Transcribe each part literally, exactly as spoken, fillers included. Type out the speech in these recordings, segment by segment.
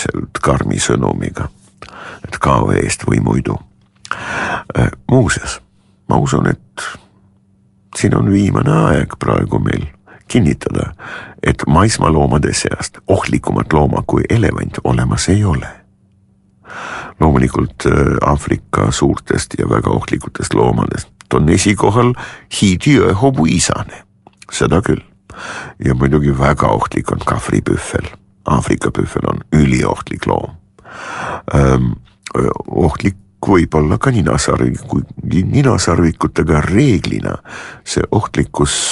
äärmiselt karmi sõnumiga, et kao eest või muidu. Muuseas, ma usun, et siin on viimane aeg praegu meil kinnitada, et maismaaloomade seast ohtlikumat looma kui elevant olemas ei ole. Loomulikult Aafrika suurtest ja väga ohtlikutest loomadest on esikohal hiidjõe hobuisane, seda küll. Ja muidugi väga ohtlik on kafripüffel. Aafrika püffel on üliohtlik loom. Ähm, ohtlik võib olla ka ninasarvik, kui ninasarvikutega reeglina see ohtlikkus,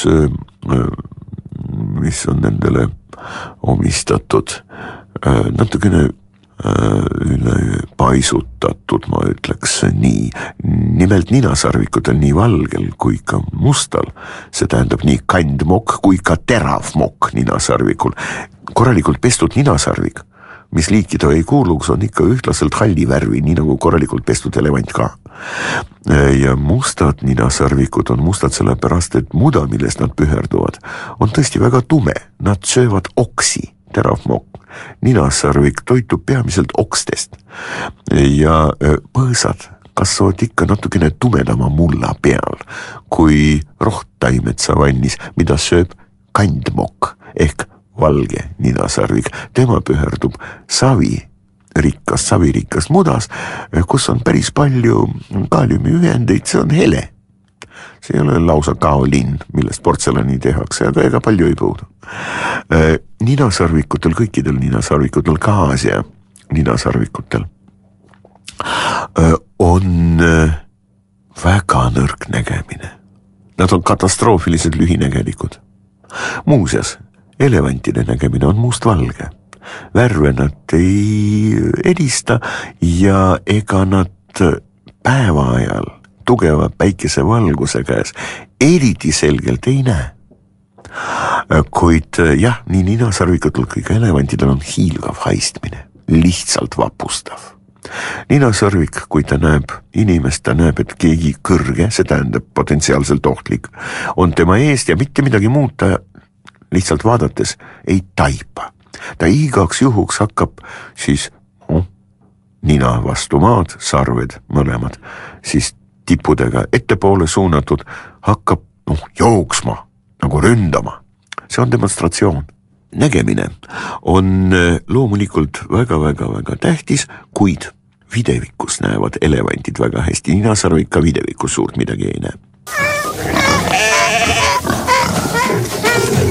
mis on nendele omistatud, natukene üle paisutatud, ma ütleks nii. Nimelt ninasarvikutel nii valgel kui ka mustal, see tähendab nii kandmokk kui ka teravmokk ninasarvikul. Korralikult pestud ninasarvik, mis liikida ei kuuluks, on ikka ühtlaselt halli värvi, nii nagu korralikult pestud elevant ka. Ja mustad ninasarvikud on mustad sellepärast, et muda, millest nad püherduvad, on tõesti väga tume. Nad söövad oksi, teravmokk. Ninasarvik toitub peamiselt okstest ja põõsad kasvavad ikka natukene tumedama mulla peal kui rohtaimed savannis, mida sööb kandmokk ehk valge ninasarvik. Tema püherdub savi rikkas, savirikkas mudas, kus on päris palju kaaliumiühendeid, see on hele. See ei ole lausa kaolinn, millest portselani tehakse, aga ega palju ei puudu. Ninasarvikutel, kõikidel ninasarvikutel, ka Aasia ninasarvikutel on väga nõrk nägemine. Nad on katastroofiliselt lühinägelikud. Muuseas, elevantide nägemine on mustvalge. Värve nad ei edista ja ega nad päeva ajal tugeva päikesevalguse käes eriti selgelt ei näe. Kuid jah, nii ninasarvikutel kui ka elevantidel on hiilgav haistmine, lihtsalt vapustav. Ninasarvik, kui ta näeb inimest, ta näeb, et keegi kõrge, see tähendab potentsiaalselt ohtlik, on tema eest ja mitte midagi muud ta lihtsalt vaadates ei taipa. Ta igaks juhuks hakkab siis oh, nina vastu maad, sarved mõlemad, siis tippudega ettepoole suunatud, hakkab noh, jooksma, nagu ründama. See on demonstratsioon. Nägemine on loomulikult väga-väga-väga tähtis, kuid videvikus näevad elevantid väga hästi. Ninasarvik ka videvikus suurt midagi ei näe.